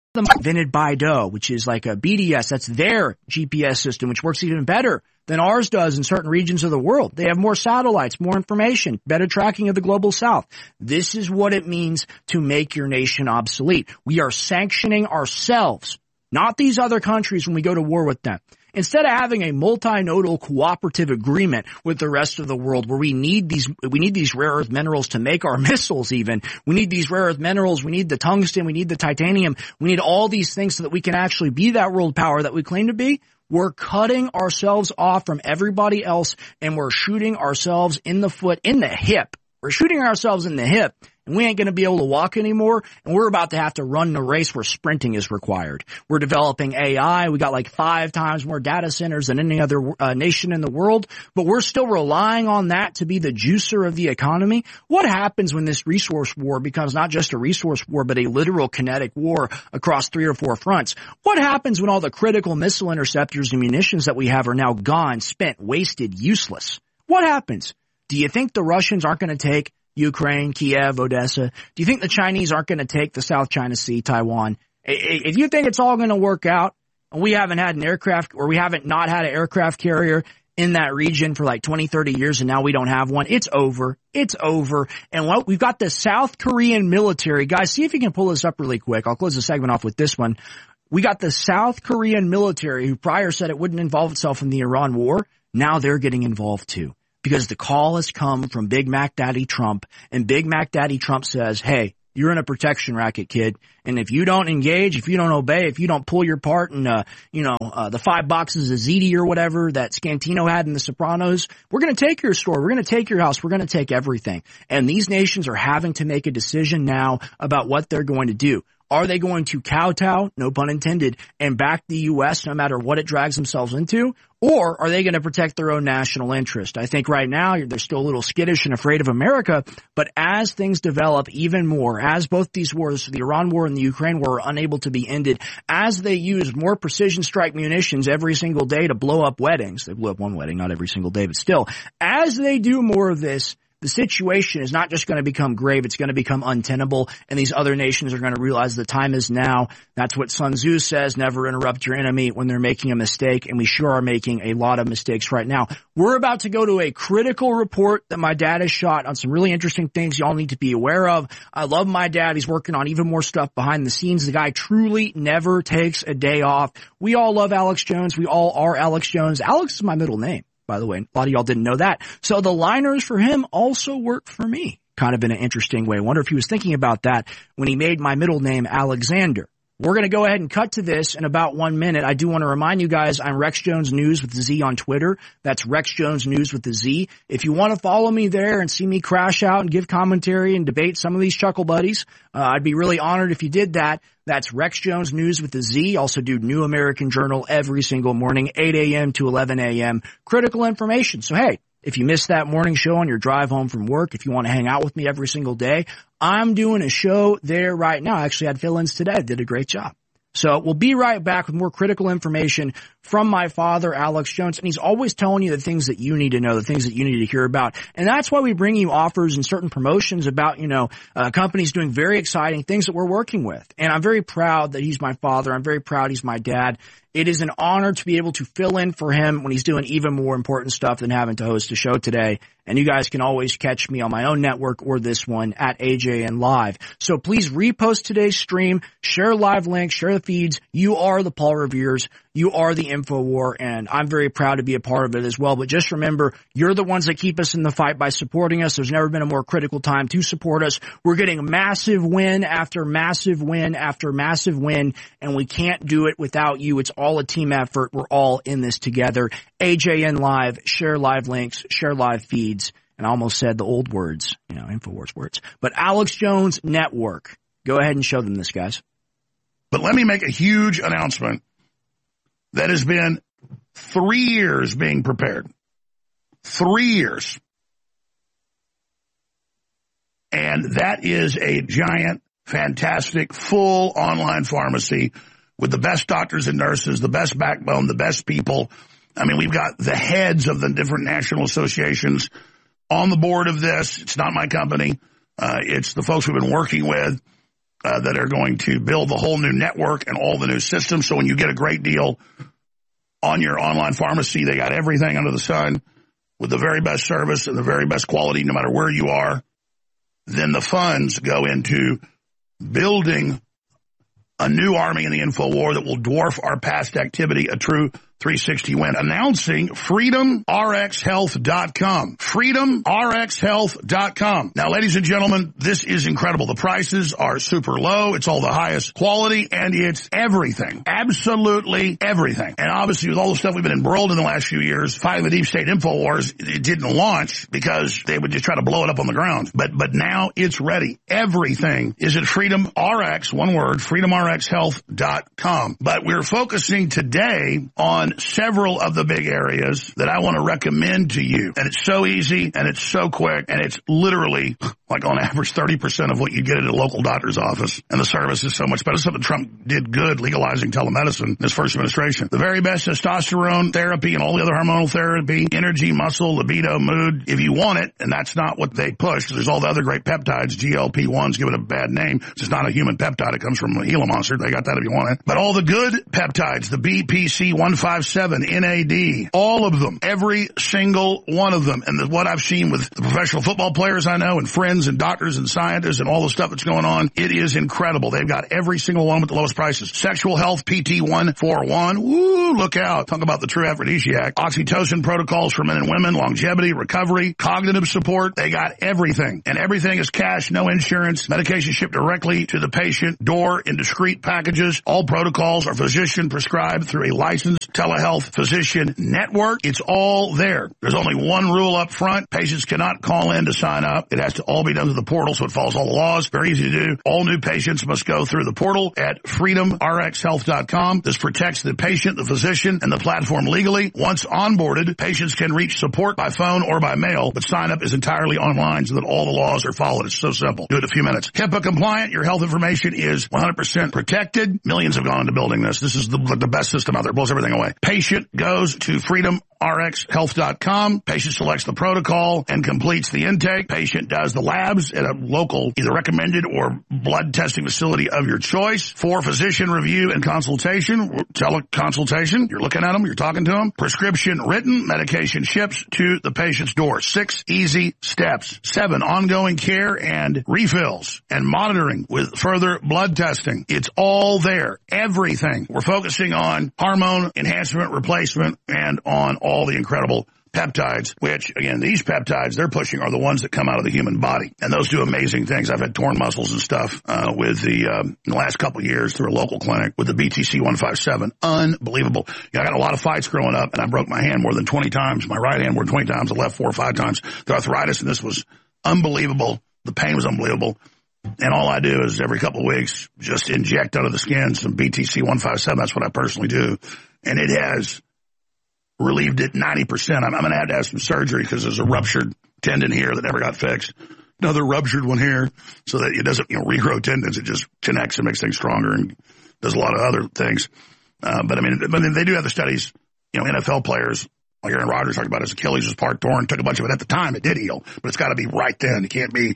them invented Baidu, which is like a BDS. That's their GPS system, which works even better than ours does in certain regions of the world. They have more satellites, more information, better tracking of the global south. This is what it means to make your nation obsolete. We are sanctioning ourselves, not these other countries when we go to war with them. Instead of having a multinodal cooperative agreement with the rest of the world where we need these rare earth minerals to make our missiles even. We need these rare earth minerals. We need the tungsten. We need the titanium. We need all these things so that we can actually be that world power that we claim to be. We're cutting ourselves off from everybody else and we're shooting ourselves in the foot, in the hip. We're shooting ourselves in the hip. And we ain't going to be able to walk anymore, and we're about to have to run the race where sprinting is required. We're developing AI. We got like 5 times more data centers than any other nation in the world, but we're still relying on that to be the juicer of the economy. What happens when this resource war becomes not just a resource war, but a literal kinetic war across 3 or 4 fronts? What happens when all the critical missile interceptors and munitions that we have are now gone, spent, wasted, useless? What happens? Do you think the Russians aren't going to take Ukraine, Kiev, Odessa? Do you think the Chinese aren't going to take the South China Sea, Taiwan? If you think it's all going to work out, and we haven't had an aircraft, or we haven't not had an aircraft carrier in that region for like 20, 30 years, and now we don't have one, it's over. It's over. And what we've got the South Korean military. Guys, see if you can pull this up really quick. I'll close the segment off with this one. We got the South Korean military who prior said it wouldn't involve itself in the Iran war. Now they're getting involved too. Because the call has come from Big Mac Daddy Trump, and Big Mac Daddy Trump says, hey, you're in a protection racket, kid. And if you don't engage, if you don't obey, if you don't pull your part in, the 5 boxes of ziti or whatever that Scantino had in The Sopranos, we're going to take your store. We're going to take your house. We're going to take everything. And these nations are having to make a decision now about what they're going to do. Are they going to kowtow, no pun intended, and back the U.S. no matter what it drags themselves into? Or are they going to protect their own national interest? I think right now they're still a little skittish and afraid of America, but as things develop even more, as both these wars, the Iran war and the Ukraine war, are unable to be ended, as they use more precision strike munitions every single day to blow up weddings — they blew up one wedding, not every single day, but still, as they do more of this, the situation is not just going to become grave, it's going to become untenable, and these other nations are going to realize the time is now. That's what Sun Tzu says, never interrupt your enemy when they're making a mistake, and we sure are making a lot of mistakes right now. We're about to go to a critical report that my dad has shot on some really interesting things y'all need to be aware of. I love my dad. He's working on even more stuff behind the scenes. The guy truly never takes a day off. We all love Alex Jones. We all are Alex Jones. Alex is my middle name, by the way. A lot of y'all didn't know that. So the liners for him also work for me, kind of in an interesting way. I wonder if he was thinking about that when he made my middle name Alexander. We're going to go ahead and cut to this in about 1 minute. I do want to remind you guys, I'm Rex Jones News with the Z on Twitter. That's Rex Jones News with the Z. If you want to follow me there and see me crash out and give commentary and debate some of these chuckle buddies, I'd be really honored if you did that. That's Rex Jones News with the Z. Also do New American Journal every single morning, 8 a.m. to 11 a.m. Critical information. So hey, if you missed that morning show on your drive home from work, if you want to hang out with me every single day, I'm doing a show there right now. I actually had fill-ins today. I did a great job. So we'll be right back with more critical information from my father, Alex Jones. And he's always telling you the things that you need to know, the things that you need to hear about. And that's why we bring you offers and certain promotions about, companies doing very exciting things that we're working with. And I'm very proud that he's my father. I'm very proud he's my dad. It is an honor to be able to fill in for him when he's doing even more important stuff than having to host a show today. And you guys can always catch me on my own network or this one at AJN Live. So please repost today's stream, share live links, share the feeds. You are the Paul Revere's. You are the InfoWar, and I'm very proud to be a part of it as well. But just remember, you're the ones that keep us in the fight by supporting us. There's never been a more critical time to support us. We're getting massive win after massive win after massive win, and we can't do it without you. It's all a team effort. We're all in this together. AJN Live, share live links, share live feeds, and I almost said the old words, InfoWars words. But Alex Jones Network. Go ahead and show them this, guys. But let me make a huge announcement that has been 3 years being prepared. 3 years. And that is a giant, fantastic, full online pharmacy with the best doctors and nurses, the best backbone, the best people. I mean, we've got the heads of the different national associations on the board of this. It's not my company. It's the folks we've been working with. that are going to build the whole new network and all the new systems. So when you get a great deal on your online pharmacy, they got everything under the sun with the very best service and the very best quality, no matter where you are. Then the funds go into building a new army in the info war that will dwarf our past activity, a true 360 win. Announcing FreedomRxHealth.com. FreedomRxHealth.com. Now, ladies and gentlemen, this is incredible. The prices are super low. It's all the highest quality, and it's everything. Absolutely everything. And obviously, with all the stuff we've been embroiled in the last few years, fighting the deep state info wars, it didn't launch because they would just try to blow it up on the ground. But now it's ready. Everything is at FreedomRx, one word, FreedomRxHealth.com. But we're focusing today on several of the big areas that I want to recommend to you. And it's so easy, and it's so quick, and it's literally like on average 30% of what you get at a local doctor's office. And the service is so much better. Something Trump did good, legalizing telemedicine in his first administration. The very best testosterone therapy and all the other hormonal therapy, energy, muscle, libido, mood, if you want it. And that's not what they push, because there's all the other great peptides. GLP-1s give it a bad name. It's not a human peptide. It comes from a Gila monster. They got that if you want it. But all the good peptides, the BPC 157, NAD, all of them, every single one of them. And what I've seen with the professional football players I know and friends and doctors and scientists and all the stuff that's going on, it is incredible. They've got every single one with the lowest prices. Sexual health, PT 141. Woo, look out. Talk about the true aphrodisiac. Oxytocin protocols for men and women, longevity, recovery, cognitive support. They got everything. And everything is cash, no insurance. Medication shipped directly to the patient door in discrete packages. All protocols are physician prescribed through a licensed telehealth physician network. It's all there. There's only one rule up front. Patients cannot call in to sign up. It has to all be done through the portal, so it follows all the laws. Very easy to do. All new patients must go through the portal at FreedomRxHealth.com. This protects the patient, the physician, and the platform legally. Once onboarded, patients can reach support by phone or by mail, but sign up is entirely online so that all the laws are followed. It's so simple. Do it in a few minutes. HIPAA compliant. Your health information is 100% protected. Millions have gone into building this. This is the best system out there. It blows everything away. Patient goes to FreedomRxHealth.com. Patient selects the protocol and completes the intake. Patient does the labs at a local, either recommended or blood testing facility of your choice. For physician review and consultation, teleconsultation, you're looking at them, you're talking to them. Prescription written, medication ships to the patient's door. 6 easy steps. 7 ongoing care and refills and monitoring with further blood testing. It's all there. Everything. We're focusing on hormone enhancement, replacement, and on all the incredible peptides, which, again, these peptides they're pushing are the ones that come out of the human body. And those do amazing things. I've had torn muscles and stuff with in the last couple of years through a local clinic with the BTC 157. Unbelievable. I got a lot of fights growing up, and I broke my hand more than 20 times, my right hand more than 20 times, the left 4 or 5 times. The arthritis, and this was unbelievable. The pain was unbelievable. And all I do is every couple of weeks just inject under the skin some BTC 157. That's what I personally do. And it has relieved it 90%. I'm going to have some surgery because there's a ruptured tendon here that never got fixed. Another ruptured one here so that it doesn't, regrow tendons. It just connects and makes things stronger and does a lot of other things. But they do have the studies, NFL players, like Aaron Rodgers talked about his Achilles was part torn, took a bunch of it at the time. It did heal, but it's got to be right then. It can't be,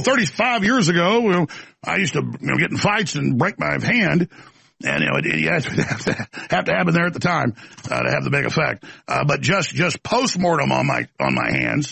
35 years ago, I used to, get in fights and break my hand. And, it has to happen there at the time, to have the big effect. But just post-mortem on my hands,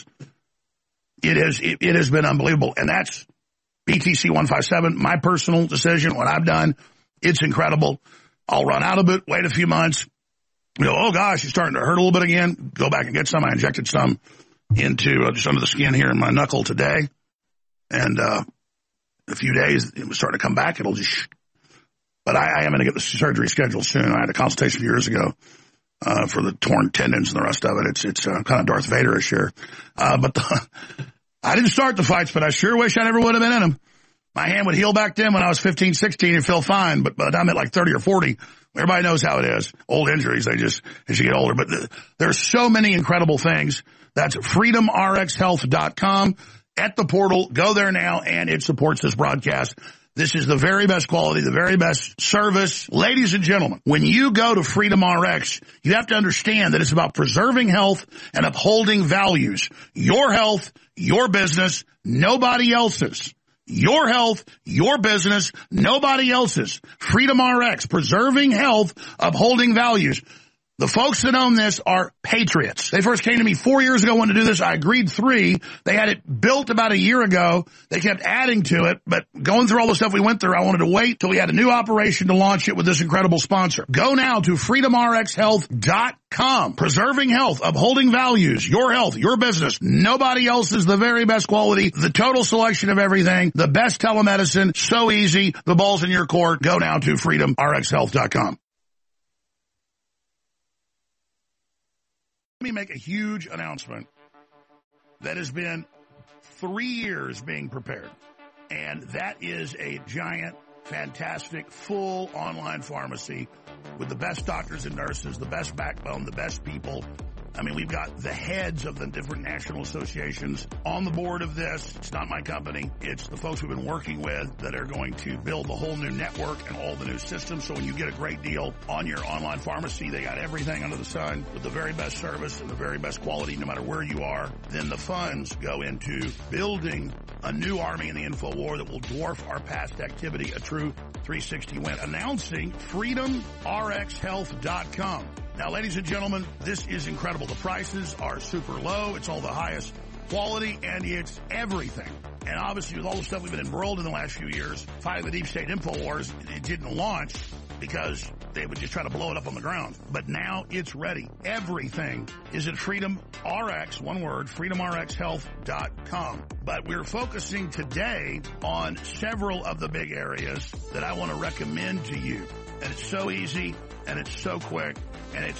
it has been unbelievable. And that's BTC 157, my personal decision, what I've done. It's incredible. I'll run out of it, wait a few months. Oh gosh, it's starting to hurt a little bit again. Go back and get some. I injected some into just under the skin here in my knuckle today. And, a few days, it was starting to come back. It'll just, but I am going to get the surgery scheduled soon. I had a consultation years ago, for the torn tendons and the rest of it. It's kind of Darth Vader-ish here. I didn't start the fights, but I sure wish I never would have been in them. My hand would heal back then when I was 15, 16 and feel fine. But by the time I'm at like 30 or 40, everybody knows how it is. Old injuries, as you get older. But there's so many incredible things. That's FreedomRxHealth.com. At the portal, go there now, and it supports this broadcast. This is the very best quality, the very best service. Ladies and gentlemen, when you go to Freedom RX, you have to understand that it's about preserving health and upholding values. Your health, your business, nobody else's. Your health, your business, nobody else's. Freedom RX, preserving health, upholding values. The folks that own this are patriots. They first came to me 4 years ago, wanted to do this. I agreed 3. They had it built about a year ago. They kept adding to it, but going through all the stuff we went through, I wanted to wait till we had a new operation to launch it with this incredible sponsor. Go now to freedomrxhealth.com. Preserving health, upholding values, your health, your business. Nobody else is the very best quality, the total selection of everything, the best telemedicine, so easy, the ball's in your court. Go now to freedomrxhealth.com. Let me make a huge announcement that has been 3 years being prepared. And that is a giant, fantastic, full online pharmacy with the best doctors and nurses, the best backbone, the best people. I mean, we've got the heads of the different national associations on the board of this. It's not my company. It's the folks we've been working with that are going to build the whole new network and all the new systems. So when you get a great deal on your online pharmacy, they got everything under the sun with the very best service and the very best quality no matter where you are. Then the funds go into building a new army in the info war that will dwarf our past activity, a true 360 win. Announcing freedomrxhealth.com. Now, ladies and gentlemen, this is incredible. The prices are super low. It's all the highest quality, and it's everything. And obviously, with all the stuff we've been embroiled in the last few years, fighting the deep state info wars, it didn't launch because they would just try to blow it up on the ground. But now it's ready. Everything is at Freedom RX, one word, freedomrxhealth.com. But we're focusing today on several of the big areas that I want to recommend to you. And it's so easy, and it's so quick, and it's